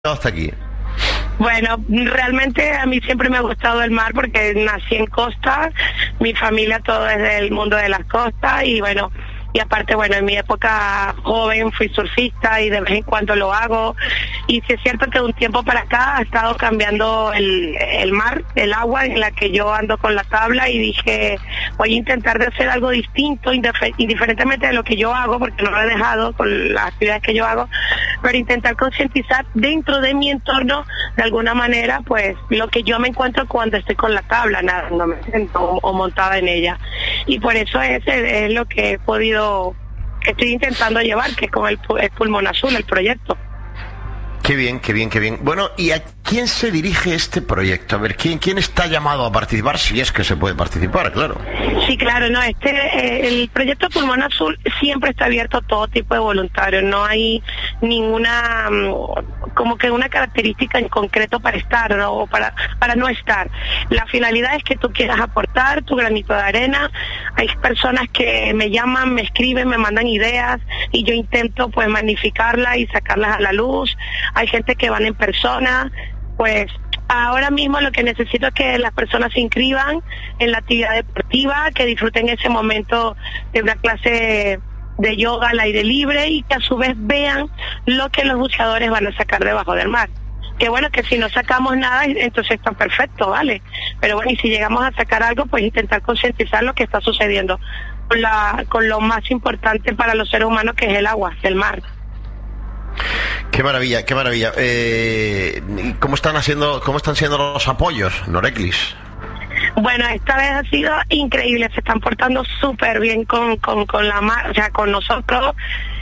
hasta aquí? Bueno, realmente a mí siempre me ha gustado el mar porque nací en costa, mi familia todo es del mundo de las costas y bueno, y aparte, bueno, en mi época joven fui surfista y de vez en cuando lo hago. Y sí es cierto que de un tiempo para acá ha estado cambiando el mar, el agua en la que yo ando con la tabla y dije, voy a intentar de hacer algo distinto, indiferentemente de lo que yo hago, porque no lo he dejado con las actividades que yo hago, pero intentar concientizar dentro de mi entorno, de alguna manera, pues lo que yo me encuentro cuando estoy con la tabla, nadándome o montada en ella. Y por eso es lo que he podido, que estoy intentando llevar, que es con el Pulmón Azul, el proyecto. Qué bien, qué bien, qué bien. Bueno, ¿y a quién se dirige este proyecto? A ver, ¿quién está llamado a participar? Si es que se puede participar, claro. Sí, claro, no, el proyecto Pulmón Azul siempre está abierto a todo tipo de voluntarios. No hay ninguna, como que una característica en concreto para estar, ¿no? O para no estar. La finalidad es que tú quieras aportar tu granito de arena. Hay personas que me llaman, me escriben, me mandan ideas y yo intento pues magnificarlas y sacarlas a la luz. Hay gente que van en persona, pues ahora mismo lo que necesito es que las personas se inscriban en la actividad deportiva, que disfruten ese momento de una clase de yoga al aire libre y que a su vez vean lo que los buceadores van a sacar debajo del mar. Que bueno, que si no sacamos nada, entonces está perfecto, ¿vale? Pero bueno, y si llegamos a sacar algo, pues intentar concientizar lo que está sucediendo con lo más importante para los seres humanos, que es el agua, el mar. Qué maravilla, qué maravilla. ¿Cómo están siendo los apoyos, Noreclis? Bueno, esta vez ha sido increíble, se están portando súper bien con la mar, o sea, con nosotros,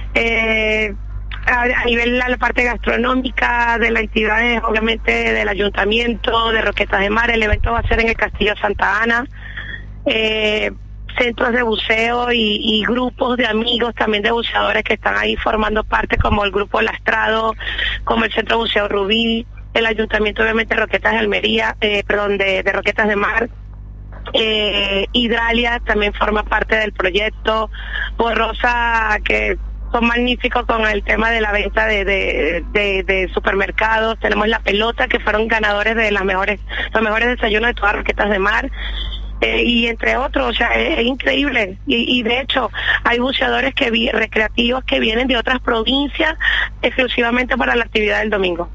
a nivel de la parte gastronómica de las entidades, obviamente del ayuntamiento, de Roquetas de Mar. El evento va a ser en el Castillo Santa Ana. Centros de buceo y grupos de amigos también de buceadores que están ahí formando parte, como el grupo Lastrado, como el Centro de Buceo Rubí, el Ayuntamiento obviamente de Roquetas de Almería, de Roquetas de Mar. Hidralia también forma parte del proyecto, Borrosa, que son magníficos con el tema de la venta de supermercados. Tenemos La Pelota, que fueron ganadores de los mejores desayunos de todas Roquetas de Mar. Y entre otros, o sea, es increíble. Y de hecho, hay buceadores recreativos que vienen de otras provincias exclusivamente para la actividad del domingo.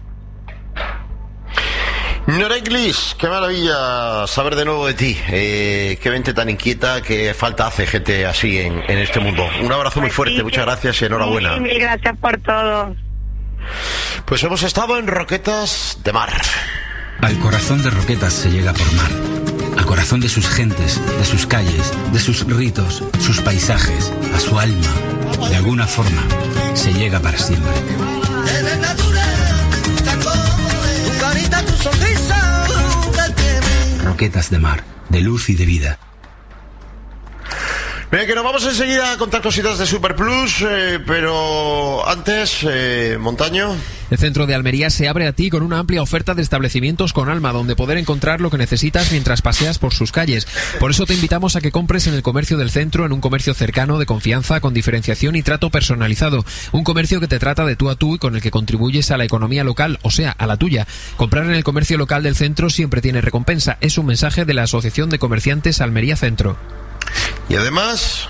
Noreclis, qué maravilla saber de nuevo de ti. Qué mente tan inquieta, que falta hace gente así en este mundo. Un abrazo muy fuerte, muchas gracias y enhorabuena. Mil gracias por todo. Pues hemos estado en Roquetas de Mar. Al corazón de Roquetas se llega por mar. Al corazón de sus gentes, de sus calles, de sus ritos, sus paisajes, a su alma. De alguna forma, se llega para siempre. Roquetas de Mar, de luz y de vida. Bien, que nos vamos enseguida a contar cositas de Super Plus, pero antes, Montaño. El centro de Almería se abre a ti con una amplia oferta de establecimientos con alma, donde poder encontrar lo que necesitas mientras paseas por sus calles. Por eso te invitamos a que compres en el comercio del centro, en un comercio cercano, de confianza, con diferenciación y trato personalizado. Un comercio que te trata de tú a tú y con el que contribuyes a la economía local, o sea, a la tuya. Comprar en el comercio local del centro siempre tiene recompensa. Es un mensaje de la Asociación de Comerciantes Almería Centro. Y además,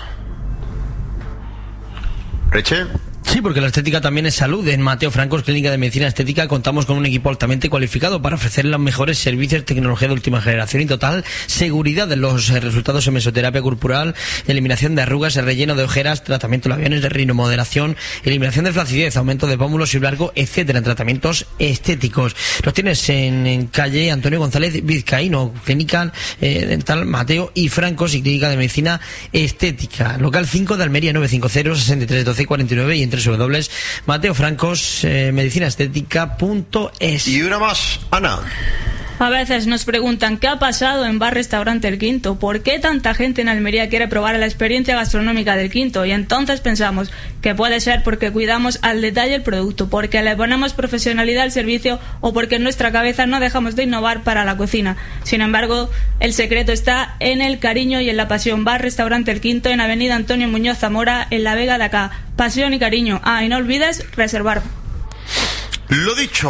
Reche. Sí, porque la estética también es salud. En Mateo Francos, Clínica de Medicina Estética, contamos con un equipo altamente cualificado para ofrecer los mejores servicios, tecnología de última generación y total seguridad de los resultados en mesoterapia corporal, eliminación de arrugas, relleno de ojeras, tratamiento de labiales, de rinomodelación, eliminación de flacidez, aumento de pómulos y largo, etcétera, en tratamientos estéticos. Los tienes en calle Antonio González Vizcaíno, Clínica Dental Mateo y Francos y Clínica de Medicina Estética. Local 5 de Almería, 950 63 12 49 y entre www.mateofrancos-medicinaestética.es. Y una más, Ana. A veces nos preguntan qué ha pasado en Bar Restaurante El Quinto, por qué tanta gente en Almería quiere probar la experiencia gastronómica del Quinto, y entonces pensamos que puede ser porque cuidamos al detalle el producto, porque le ponemos profesionalidad al servicio o porque en nuestra cabeza no dejamos de innovar para la cocina. Sin embargo, el secreto está en el cariño y en la pasión. Bar Restaurante El Quinto, en Avenida Antonio Muñoz Zamora, en La Vega de Acá. Pasión y cariño. Y no olvides reservar. Lo dicho.